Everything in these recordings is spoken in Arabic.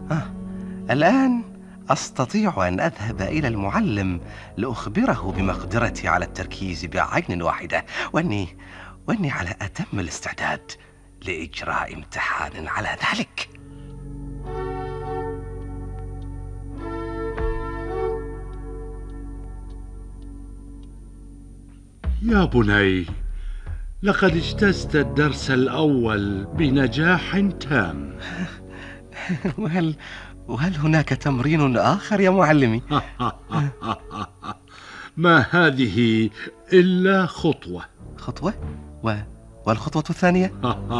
الآن أستطيع أن أذهب إلى المعلم لأخبره بمقدرتي على التركيز بعين واحدة، وأني على أتم الاستعداد لإجراء امتحان على ذلك. يا بني، لقد اجتزت الدرس الأول بنجاح تام. وهل هناك تمرين آخر يا معلمي؟ ما هذه إلا خطوة. خطوة؟ والخطوة الثانية؟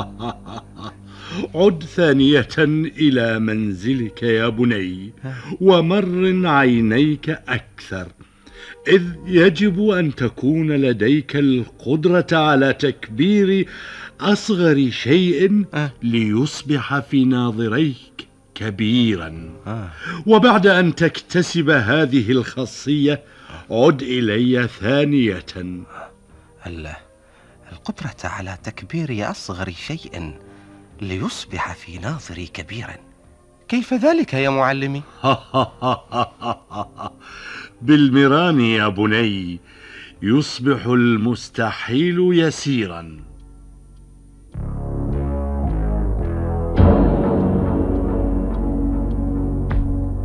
عد ثانية إلى منزلك يا بني، ومرن عينيك أكثر، إذ يجب أن تكون لديك القدرة على تكبير أصغر شيء ليصبح في ناظريك كبيرا. وبعد أن تكتسب هذه الخاصية عد إلي ثانية. القدرة على تكبير أصغر شيء ليصبح في ناظري كبيرا، كيف ذلك يا معلمي؟ بالمران يا بني، يصبح المستحيل يسيرا.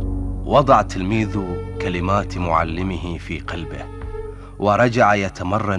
وضع التلميذ كلمات معلمه في قلبه ورجع يتمرن